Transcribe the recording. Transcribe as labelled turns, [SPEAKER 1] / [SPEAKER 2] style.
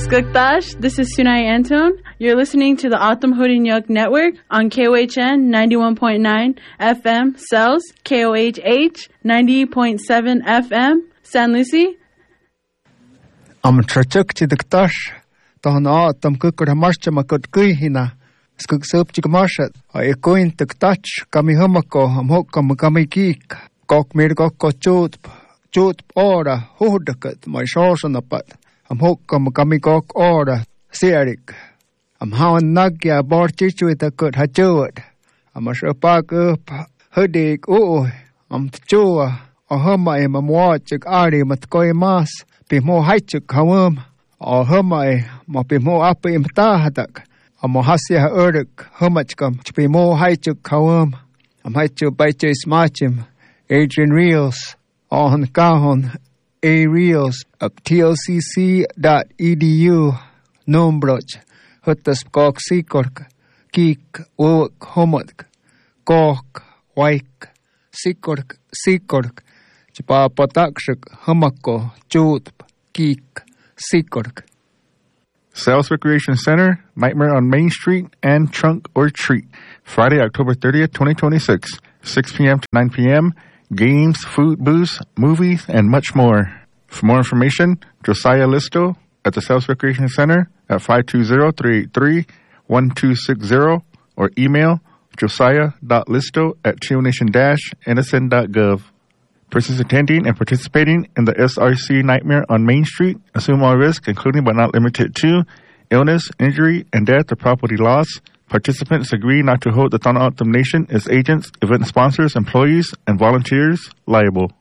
[SPEAKER 1] Skuktash, this is Sunai Anton. You're listening to the Atam Hodinyuk Network on KOHN 91.9 FM, Cells, KOHH 90.7 FM, San Lucie.
[SPEAKER 2] Am trachuk chidiktash, tahana atam kukur hamarcha makut kuihina, skuk sup chikamarshat, a ekoin tiktach, kami humako, am hokam kami geek, kok mirgok chut ora, hodakat, my shorsanapat. Am hokam kami kok ora, serik. Am hawan nagya borchichu ita kut hachuat. Am ashapak up, hudik am tchua, a huma im am watchik ari matkoi mas, pimo haichuk hawum, a huma ma pimo apa im tahatak. Am hasya uruk, humachkam, pimo haichuk hawum. Am haichu baichu smachim, Adrian Reels, on kahon, A Reels, up tlcc.edu, nombroch, hutas kok sikork, kik, uwak, homotk, kok, waik, sikork, chpa patakshik, humako, chutp, kik, sikork.
[SPEAKER 3] Sales Recreation Center, Nightmare on Main Street, and Trunk or Treat. Friday, October 30th, 2026, 6 p.m. to 9 p.m., games, food booths, movies, and much more. For more information, Josiah Listo at the South Recreation Center at 520-383-1260 or email josiah.listo@chionation-nsn.gov. Persons attending and participating in the SRC Nightmare on Main Street assume all risk, including but not limited to illness, injury, and death or property loss. Participants agree not to hold the Tohono O'odham Nation, its agents, event sponsors, employees, and volunteers liable.